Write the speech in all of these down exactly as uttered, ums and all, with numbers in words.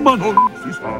ma non si sa.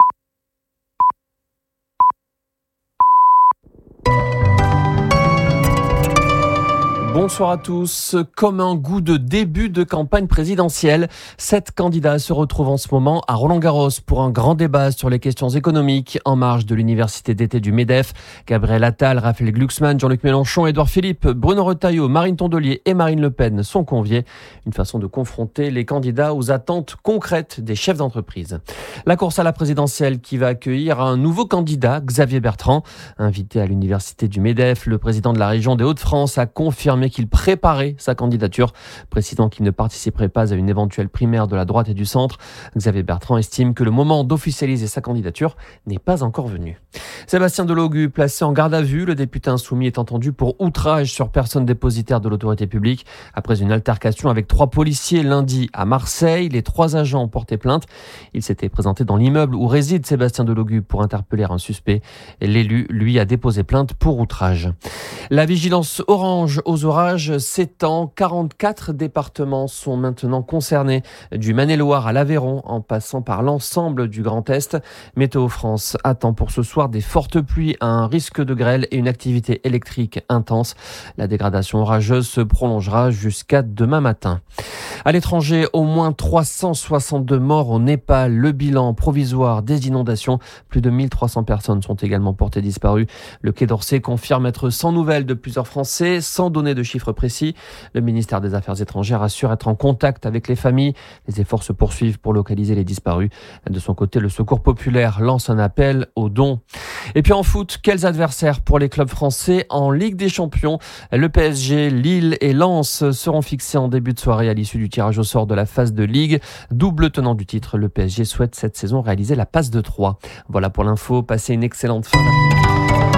Bonsoir à tous. Comme un goût de début de campagne présidentielle, sept candidats se retrouvent en ce moment à Roland-Garros pour un grand débat sur les questions économiques en marge de l'université d'été du MEDEF. Gabriel Attal, Raphaël Glucksmann, Jean-Luc Mélenchon, Édouard Philippe, Bruno Retailleau, Marine Tondelier et Marine Le Pen sont conviés. Une façon de confronter les candidats aux attentes concrètes des chefs d'entreprise. La course à la présidentielle qui va accueillir un nouveau candidat, Xavier Bertrand. Invité à l'université du MEDEF, le président de la région des Hauts-de-France a confirmé qu'il préparait sa candidature, précisant qu'il ne participerait pas à une éventuelle primaire de la droite et du centre. Xavier Bertrand estime que le moment d'officialiser sa candidature n'est pas encore venu. Sébastien Delogu, placé en garde à vue, le député insoumis est entendu pour outrage sur personne dépositaire de l'autorité publique. Après une altercation avec trois policiers lundi à Marseille, les trois agents ont porté plainte. Il s'était présenté dans l'immeuble où réside Sébastien Delogu pour interpeller un suspect. L'élu, lui, a déposé plainte pour outrage. La vigilance orange aux orages s'étend. quarante-quatre départements sont maintenant concernés, du Maine-et-Loire à l'Aveyron, en passant par l'ensemble du Grand Est. Météo France attend pour ce soir des fortes pluies, un risque de grêle et une activité électrique intense. La dégradation orageuse se prolongera jusqu'à demain matin. À l'étranger, au moins trois cent soixante-deux morts au Népal. Le bilan provisoire des inondations, plus de mille trois cents personnes sont également portées disparues. Le Quai d'Orsay confirme être sans nouvelles de plusieurs Français, sans donner de chiffres précis. Le ministère des Affaires étrangères assure être en contact avec les familles. Les efforts se poursuivent pour localiser les disparus. De son côté, le Secours populaire lance un appel aux dons. Et puis en foot, quels adversaires pour les clubs français en Ligue des Champions? Le P S G, Lille et Lens seront fixés en début de soirée à l'issue du tirage au sort de la phase de Ligue. Double tenant du titre, le P S G souhaite cette saison réaliser la passe de trois. Voilà pour l'info, passez une excellente fin d'après-midi.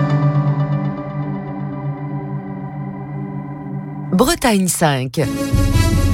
Bretagne cinq.